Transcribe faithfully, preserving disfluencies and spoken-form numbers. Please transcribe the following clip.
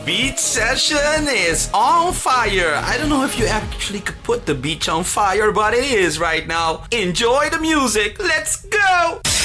beach session is on fire. I don't know if you actually could put the beach on fire, but it is right now. Enjoy the music. Let's go.